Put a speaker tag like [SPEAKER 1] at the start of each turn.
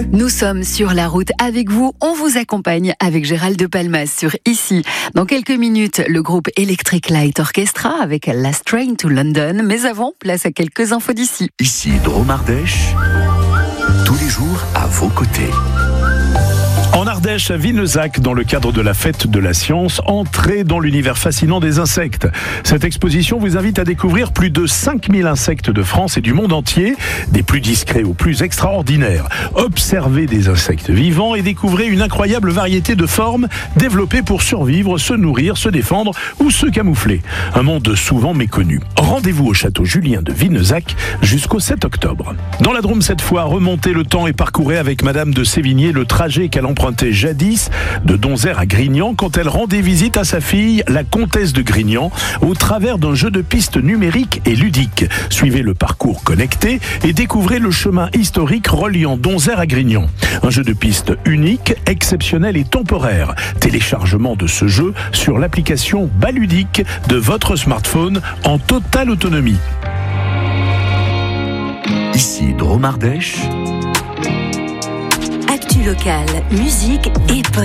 [SPEAKER 1] Nous sommes sur la route avec vous. On vous accompagne avec Gérald de Palmas sur Ici. Dans quelques minutes, le groupe Electric Light Orchestra avec Last Train to London. Mais avant, place à quelques infos d'ici.
[SPEAKER 2] Ici Drôme Ardèche, tous les jours à vos côtés.
[SPEAKER 3] En Ardèche, à Vinezac, dans le cadre de la fête de la science, entrez dans l'univers fascinant des insectes. Cette exposition vous invite à découvrir plus de 5000 insectes de France et du monde entier, des plus discrets aux plus extraordinaires. Observez des insectes vivants et découvrez une incroyable variété de formes développées pour survivre, se nourrir, se défendre ou se camoufler. Un monde souvent méconnu. Rendez-vous au château Julien de Vinezac jusqu'au 7 octobre. Dans la Drôme cette fois, remontez le temps et parcourez avec Madame de Sévigné le trajet qu'elle empruntait jadis de Donzère à Grignan quand elle rendait visite à sa fille, la comtesse de Grignan, au travers d'un jeu de piste numérique et ludique. Suivez le parcours connecté et découvrez le chemin historique reliant Donzère à Grignan. Un jeu de piste unique, exceptionnel et temporaire. Téléchargement de ce jeu sur l'application Baludique de votre smartphone en totale autonomie.
[SPEAKER 2] Ici Drôme Ardèche.
[SPEAKER 1] Actu locale, musique et